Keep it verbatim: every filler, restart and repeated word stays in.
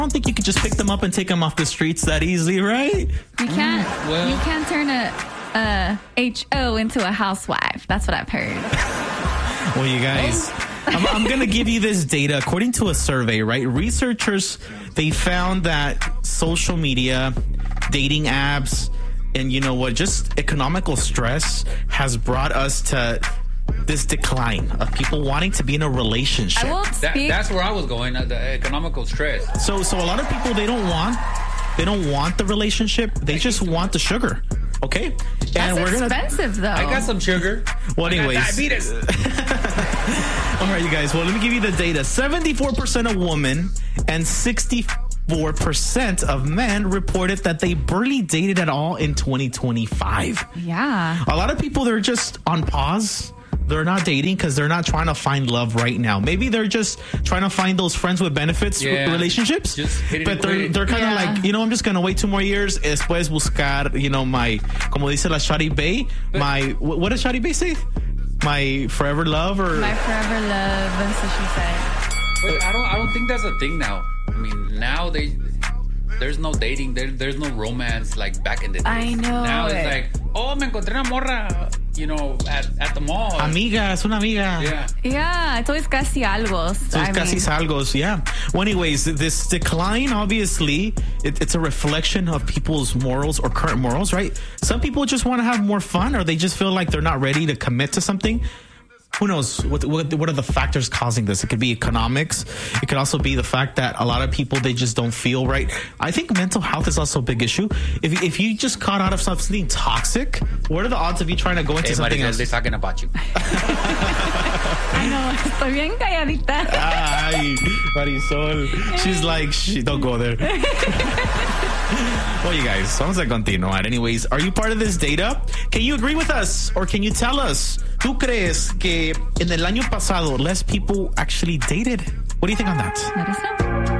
I don't think you could just pick them up and take them off the streets that easily, right? You can't. Mm, well. You can't turn a, a H O into a housewife. That's what I've heard. Well, you guys, I'm, I'm going to give you this data. According to a survey, right? Researchers, they found that social media, dating apps, and you know what? Just economical stress has brought us to this decline of people wanting to be in a relationship. I won't That, speak. that's where I was going, uh, the economical stress. So, so a lot of people, they don't want, they don't want the relationship. They just want the sugar. Okay, That's and we're gonna. expensive, though. I got some sugar. Well, I got anyways. diabetes. All right, you guys. Well, let me give you the data. seventy-four percent of women and sixty-four percent of men reported that they barely dated at all in twenty twenty-five. Yeah. A lot of people, they're just on pause. They're not dating because they're not trying to find love right now. Maybe they're just trying to find those friends with benefits Yeah. relationships. Just hit it but and they're, quit it. they're kind of Yeah. like, you know, I'm just going to wait two more years. Después buscar, you know, my, como dice la Shadi Bay, my, what what does Shadi Bay say? My forever love or? My forever love, that's what she said. But I don't. I don't think that's a thing now. I mean, now they there's no dating. There, there's no romance like back in the day. I know Now it. it's like, oh, me encontré una morra, you know, at, at the mall. Amiga, es una amiga. Yeah. Yeah, it's always casi algo. So I it's casi mean, salgos, yeah. Well, anyways, this decline, obviously, it, it's a reflection of people's morals or current morals, right? Some people just want to have more fun, or they just feel like they're not ready to commit to something. Who knows what, what what are the factors causing this? It could be economics. It could also be the fact that a lot of people, they just don't feel right. I think mental health is also a big issue. If if you just caught out of something toxic, what are the odds of you trying to go into Hey, something Marisol, else? they're talking about you. I know, estoy bien calladita. Ay, Marisol. She's like, she, don't go there. Well, you guys, vamos a continuar. Anyways, are you part of this data? Can you agree with us? Or can you tell us, ¿tú crees que en el año pasado less people actually dated? What do you think on that? Let us know.